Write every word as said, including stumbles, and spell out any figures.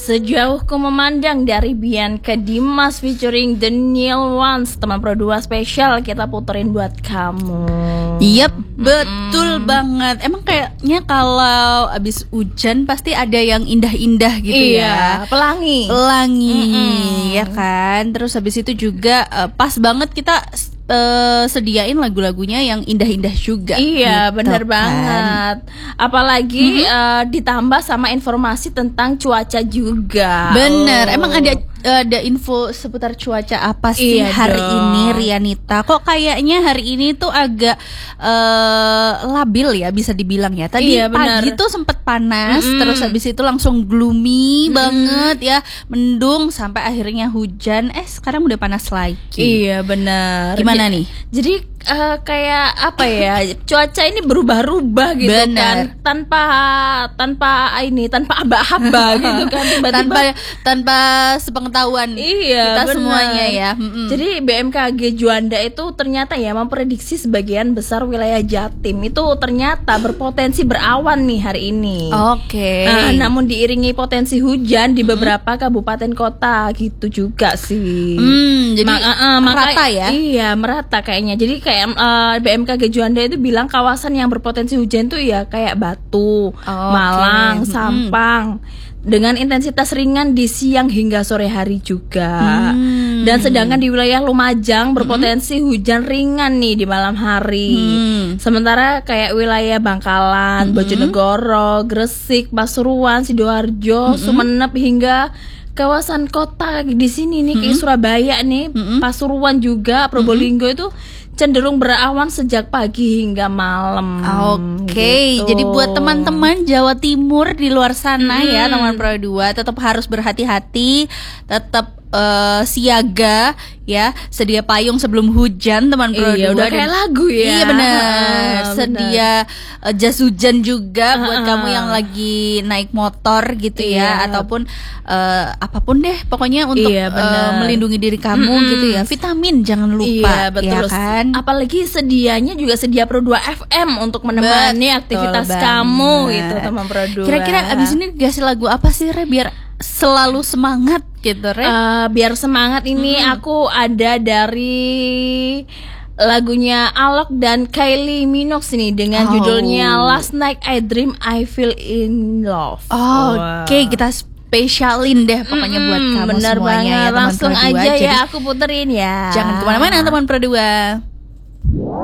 Sejauh ku memandang dari Bianca Dimas featuring The Neil Ones, teman Pro dua spesial kita puterin buat kamu. Yep, betul mm. banget. Emang kayaknya kalau abis hujan pasti ada yang indah-indah gitu iya, ya. Pelangi. Pelangi, Mm-mm. ya kan. Terus habis itu juga uh, pas banget kita Uh, sediain lagu-lagunya yang indah-indah juga. Iya, gitu, bener kan? banget. Apalagi mm-hmm. uh, ditambah sama informasi tentang cuaca juga. Bener, oh. Emang ada ada info seputar cuaca apa sih iya hari dong. ini, Rianita? Kok kayaknya hari ini tuh agak uh, labil ya, bisa dibilang ya. Tadi iya, pagi tuh sempet panas, mm-hmm. terus habis itu langsung gloomy mm-hmm. banget ya, mendung sampai akhirnya hujan. Eh, sekarang udah panas lagi. Iya, bener. Gimana Mana nih? Jadi uh, kayak apa ya, cuaca ini berubah-ubah gitu. Bener. Kan tanpa tanpa ini tanpa aba-aba gitu kan, tiba-tiba tanpa tanpa sepengetahuan iya, kita bener. semuanya ya. Mm-mm. Jadi B M K G Juanda itu ternyata ya memprediksi sebagian besar wilayah Jatim itu ternyata berpotensi berawan nih hari ini. Oke. Okay. Nah, namun diiringi potensi hujan di beberapa mm. kabupaten kota gitu juga sih. Mm, jadi Ma- uh, merata ya? Iya, merata kayaknya. Jadi kayak uh, B M K G Juanda itu bilang kawasan yang berpotensi hujan tuh ya kayak Batu, oh, Malang, okay. Sampang hmm. dengan intensitas ringan di siang hingga sore hari juga. Hmm. Dan sedangkan di wilayah Lumajang berpotensi hmm. hujan ringan nih di malam hari. Hmm. Sementara kayak wilayah Bangkalan, hmm. Bojonegoro, Gresik, Pasuruan, Sidoarjo, hmm. Sumenep hingga kawasan kota di sini nih kayak mm-hmm. Surabaya nih, mm-hmm. Pasuruan juga, Probolinggo mm-hmm. itu cenderung berawan sejak pagi hingga malam. Oke, okay. gitu. Jadi buat teman-teman Jawa Timur di luar sana mm. ya, teman Pro dua tetap harus berhati-hati, tetap uh, siaga ya, sedia payung sebelum hujan teman Pro iya, dua. Udah kayak lagu ya. Iya benar. Uh, sedia uh, jas hujan juga uh, buat uh, kamu yang lagi naik motor gitu iya. ya, ataupun uh, apapun deh, pokoknya untuk iya, uh, melindungi diri kamu mm-hmm. gitu ya. Vitamin jangan lupa. Iya, betul. Ya kan? Apalagi sedianya juga sedia Pro dua F M untuk menemani betul aktivitas banget. Kamu gitu teman Pro dua. Kira-kira abis ini kasih lagu apa sih, Re, biar selalu semangat gitu, Re? Uh, biar semangat ini hmm. aku ada dari lagunya Alok dan Kylie Minogue ini dengan oh. judulnya Last Night I Dream I Feel in Love. Oh, wow. Oke, okay, kita spesialin deh pokoknya mm, buat kamu bener semuanya banget. ya teman Langsung Pro dua. aja Jadi ya aku puterin ya. Jangan kemana-mana teman Pro dua.